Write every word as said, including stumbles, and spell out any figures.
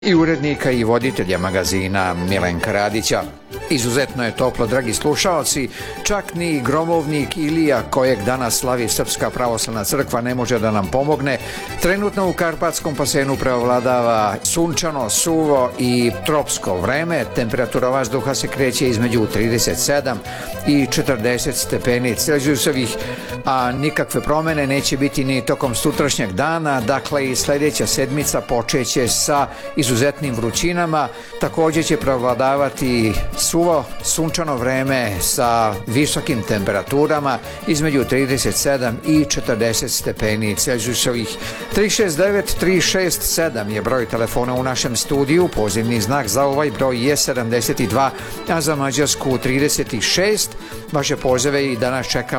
I urednika i voditelja magazina Milenka Radića. Izuzetno je toplo, dragi slušalci, čak ni gromovnik Ilija, kojeg danas slavi Srpska pravoslavna crkva, ne može da nam pomogne. Trenutno u Karpatskom basenu preovladava sunčano, suvo i tropsko vreme. Temperatura vazduha se kreće između trideset sedam i četrdeset stepeni Celzijusovih, a nikakve promene neće biti ni tokom sutrašnjeg dana. Dakle, i sljedeća sedmica počeće sa izuzetnim vrućinama. Također će prevladavati suvo, sunčano vreme sa visokim temperaturama između trideset sedam i četrdeset stepeni Celzijusovih. tri šest devet tri šest sedam je broj telefona u našem studiju, pozivni znak za ovaj broj je sedamdeset dva, a za Mađarsku trideset šest. Vaše pozove i danas čekamo